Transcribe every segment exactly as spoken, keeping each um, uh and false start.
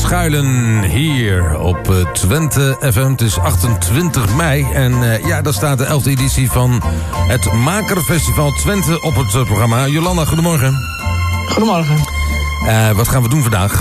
schuilen hier op uh, Twente F M. Het is achtentwintig mei en uh, ja, daar staat de elfde editie van het Makerfestival Twente op het uh, programma. Jolanda, goedemorgen. Goedemorgen. Uh, wat gaan we doen vandaag?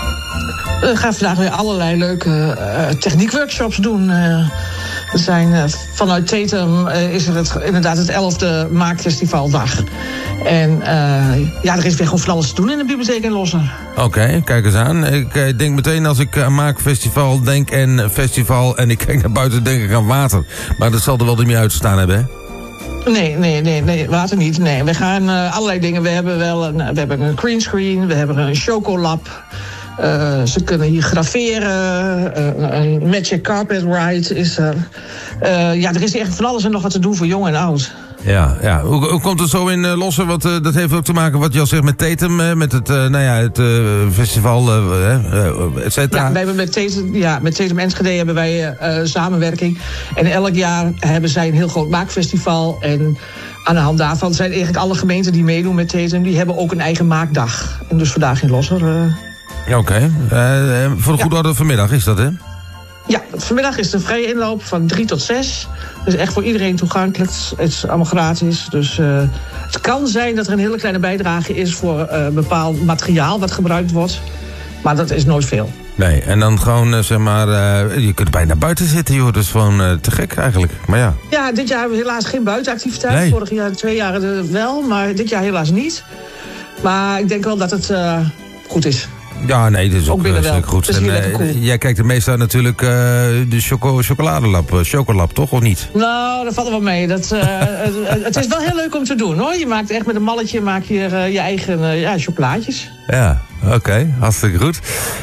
We gaan vandaag weer allerlei leuke uh, techniekworkshops doen. Uh, er zijn, uh, vanuit Tatum uh, is er het, inderdaad het elfde Maakfestivaldag. En uh, ja, er is weer gewoon van alles te doen in de bibliotheek in Losser. Oké, okay, kijk eens aan. Ik uh, denk meteen als ik aan Maakfestival denk en festival en ik kijk naar buiten, denk ik aan water. Maar dat zal er wel niet meer uitgestaan hebben, hè? Nee, nee, nee, nee, water niet. Nee, we gaan uh, allerlei dingen. We hebben wel een, we hebben een greenscreen, we hebben een chocolab. Uh, ze kunnen hier graveren. Uh, een magic carpet ride is er. Uh, ja, er is echt van alles en nog wat te doen voor jong en oud. Ja, ja. Hoe, hoe komt het zo in uh, Losser? Want uh, dat heeft ook te maken wat je al zegt met Tatum, uh, met het, uh, nou ja, het uh, festival, uh, uh, et cetera. Ja, wij hebben met Tatum, ja, met Tatum Enschede hebben wij uh, samenwerking. En elk jaar hebben zij een heel groot maakfestival. En aan de hand daarvan zijn eigenlijk alle gemeenten die meedoen met Tatum, die hebben ook een eigen maakdag. En dus vandaag in Losser. Uh, Oké, okay. uh, voor de goede orde vanmiddag is dat, hè? Ja, vanmiddag is de vrije inloop van drie tot zes. Dus echt voor iedereen toegankelijk. Het is allemaal gratis. Dus uh, het kan zijn dat er een hele kleine bijdrage is voor uh, bepaald materiaal wat gebruikt wordt. Maar dat is nooit veel. Nee, en dan gewoon, uh, zeg maar, uh, je kunt bijna buiten zitten, joh. Dat is gewoon uh, te gek eigenlijk, maar ja. Ja, dit jaar hebben we helaas geen buitenactiviteit. Nee. Vorig jaar, twee jaar wel, maar dit jaar helaas niet. Maar ik denk wel dat het uh, goed is. Ja, nee, dat is ook, ook binnen wel. goed. Dus en, uh, cool. Jij kijkt er meestal natuurlijk uh, de choco chocoladelab, uh, chocolab, toch? Of niet? Nou, dat valt er wel mee. Dat, uh, het, het is wel heel leuk om te doen, hoor. Je maakt echt met een malletje maak je, uh, je eigen uh, ja, chocolaatjes. Ja, oké. Okay, hartstikke goed.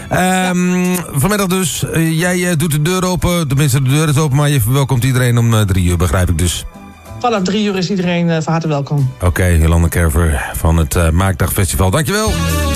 Um, ja. Vanmiddag dus. Uh, jij uh, doet de deur open. Tenminste, de deur is open, maar je verwelkomt iedereen om uh, drie uur, begrijp ik dus. Vanaf drie uur is iedereen uh, van harte welkom. Oké, okay, Jolanda Kerver van het uh, Maakdagfestival. Dankjewel.